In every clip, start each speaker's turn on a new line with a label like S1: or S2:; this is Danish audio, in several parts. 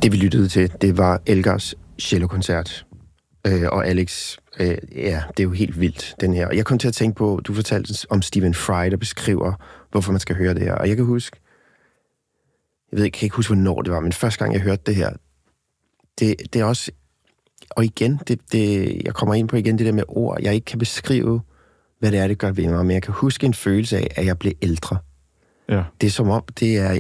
S1: Det vi lyttede til, det var Elgars cellokoncert. Og Alex, ja, det er jo helt vildt, den her. Og jeg kom til at tænke på, du fortalte om Stephen Fry, der beskriver, hvorfor man skal høre det her. Og jeg kan huske, jeg kan ikke huske, hvornår det var, men første gang, jeg hørte det her, det er også, og igen, jeg kommer ind på igen det der med ord, jeg ikke kan beskrive, hvad det er, det gør ved mig, men jeg kan huske en følelse af, at jeg blev ældre.
S2: Ja. Det
S1: er som om, det er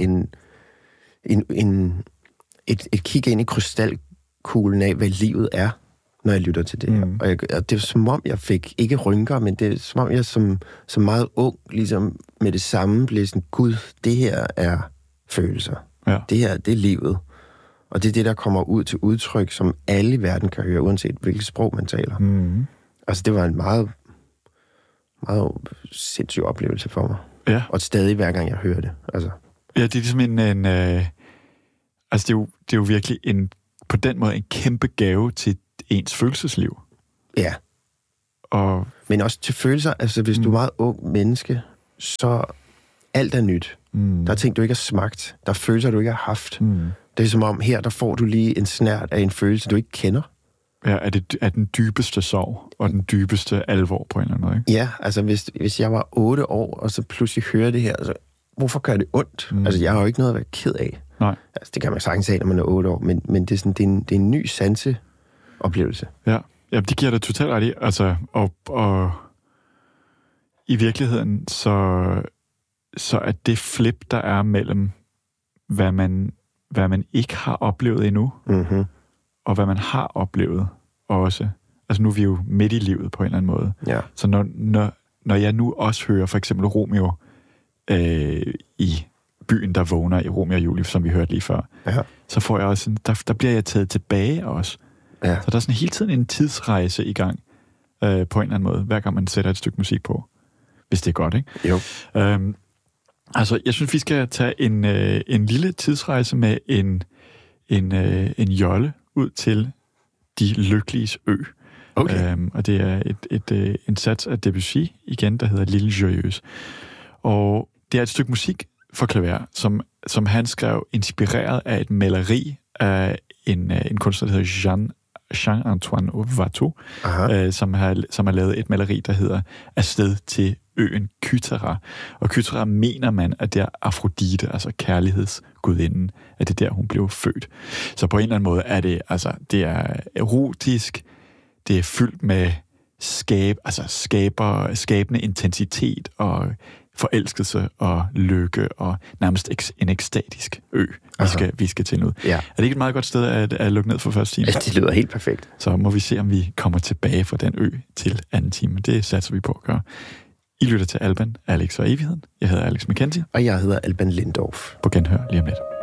S1: et kig ind i krystalkuglen af, hvad livet er, når jeg lytter til det her. Og det er som om, jeg fik ikke rynker, men det er som om, jeg som meget ung, ligesom med det samme, blev sådan, gud, det her er følelser.
S2: Ja.
S1: Det her, det er livet. Og det er det, der kommer ud til udtryk, som alle i verden kan høre, uanset hvilket sprog man taler. Altså, det var en meget, meget sindssyg oplevelse for mig.
S2: Ja.
S1: Og stadig hver gang, jeg hører det. Altså.
S2: Ja, det er ligesom altså, det er jo virkelig på den måde en kæmpe gave til ens følelsesliv.
S1: Ja. Men også til følelser. Altså, hvis du er meget ung menneske, så alt er nyt. Der er ting, du ikke har smagt. Der er følelser, du ikke har haft. Det er som om, her, der får du lige en snert af en følelse, du ikke kender.
S2: Ja, er den dybeste sorg, og den dybeste alvor på en eller anden måde, ikke?
S1: Ja, altså hvis jeg var 8 år, og så pludselig hører det her, altså, hvorfor gør det ondt? Altså, jeg har jo ikke noget at være ked af.
S2: Nej.
S1: Altså, det kan man sagtens have, når man er 8 år, men det er sådan, det er en ny sanseoplevelse.
S2: Ja, det giver dig totalt ret i. Altså, og i virkeligheden, så er det flip, der er mellem, hvad man ikke har oplevet endnu, og hvad man har oplevet også. Altså nu er vi jo midt i livet på en eller anden måde.
S1: Ja.
S2: Så når jeg nu også hører for eksempel Romeo i Byen, der vågner i Romeo og Julie, som vi hørte lige før, så får jeg også der bliver jeg taget tilbage også. Ja. Så der er sådan hele tiden en tidsrejse i gang på en eller anden måde, hver gang man sætter et stykke musik på. Hvis det er godt, ikke?
S1: Jo.
S2: Altså, jeg synes, vi skal tage en lille tidsrejse med en jolle ud til De Lykkeliges Ø.
S1: Okay.
S2: Og det er en sats af Debussy, igen, der hedder L'Île Joyeuse. Og det er et stykke musik for klaver, som han skrev inspireret af et maleri af en kunstner, der hedder Jean-Antoine Watteau, som har lavet et maleri, der hedder Afsted til øen Kythera. Og Kythera mener man, at det er Afrodite, altså kærlighedsgudinden, at det er der, hun blev født. Så på en eller anden måde er det, altså, det er erotisk, det er fyldt med skabende intensitet og forelskelse og lykke og nærmest en ekstatisk ø, vi skal til nu. Ja. Er det ikke et meget godt sted at lukke ned for første time?
S1: Ja, det lyder helt perfekt.
S2: Så må vi se, om vi kommer tilbage fra den ø til anden time. Det satser vi på at gøre. I lytter til Alban, Alex og Evigheden. Jeg hedder Alex McKenzie.
S1: Og jeg hedder Alban Lindorf.
S2: På genhør lige om lidt.